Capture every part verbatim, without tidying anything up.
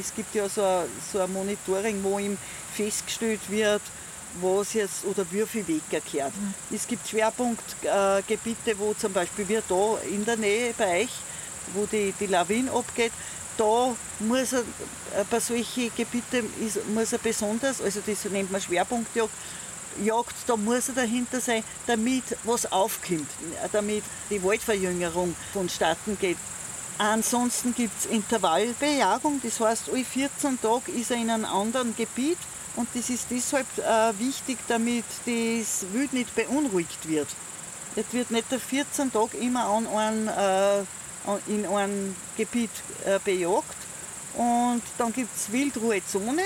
Es gibt ja so ein, so ein Monitoring, wo ihm festgestellt wird, was jetzt oder wie viel weggekehrt. Mhm. Es gibt Schwerpunktgebiete, äh, wo zum Beispiel wie da in der Nähe bei euch, wo die, die Lawine abgeht, da muss er, äh, bei solchen Gebieten ist, muss er besonders, also das nennt man Schwerpunktjagd, Jagd, da muss er dahinter sein, damit was aufkommt, damit die Waldverjüngerung vonstatten geht. Ansonsten gibt es Intervallbejagung, das heißt, alle vierzehn Tage ist er in einem anderen Gebiet und das ist deshalb äh, wichtig, damit das Wild nicht beunruhigt wird. Es wird nicht vierzehn Tage immer an einem, äh, in einem Gebiet äh, bejagt. Und dann gibt es Wildruhezonen.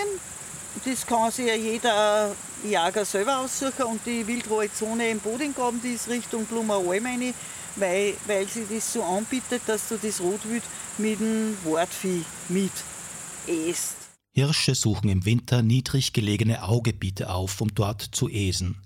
Das kann sich ja jeder Jäger selber aussuchen. Und die Wildruhezone im Bodingraben, die ist Richtung Blumeralm rein, weil, weil sie das so anbietet, dass du das Rotwild mit dem Wardvieh mit isst. Hirsche suchen im Winter niedrig gelegene Augebiete auf, um dort zu äsen.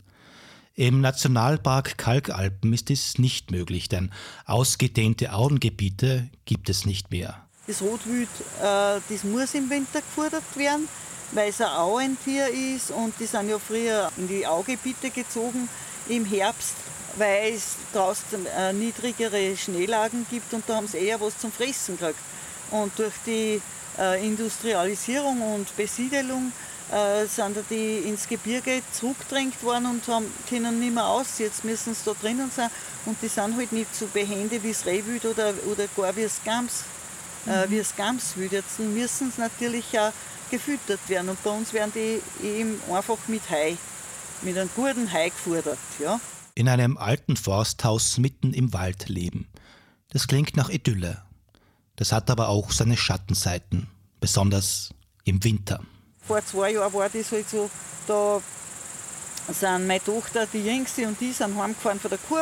Im Nationalpark Kalkalpen ist dies nicht möglich, denn ausgedehnte Auengebiete gibt es nicht mehr. Das Rotwild, äh, das muss im Winter gefordert werden, weil es ein Auentier ist und die sind ja früher in die Augebiete gezogen im Herbst, weil es draußen äh, niedrigere Schneelagen gibt und da haben sie eher was zum Fressen gekriegt. Und durch die äh, Industrialisierung und Besiedelung äh, sind die ins Gebirge zurückgedrängt worden und haben, können nicht mehr aus. Jetzt müssen sie da drinnen sein und die sind halt nicht so behende wie das Rehwild oder, oder gar wie das Gams. Mhm. Äh, wie das Gamswild. Jetzt müssen sie natürlich auch gefüttert werden und bei uns werden die eben einfach mit Heu, mit einem guten Heu gefordert. Ja. In einem alten Forsthaus mitten im Wald leben. Das klingt nach Idylle. Das hat aber auch seine Schattenseiten, besonders im Winter. Vor zwei Jahren war das halt so, da sind meine Tochter, die Jüngste und die sind heimgefahren von der Kur.